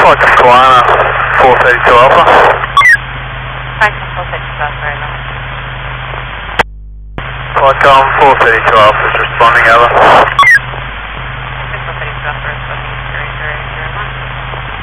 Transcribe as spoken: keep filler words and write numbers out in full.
Falcon Kiwana, four thirty-two Alpha. Falcon four thirty-two Alpha, very long. Falcon four thirty-two Alpha is responding, over.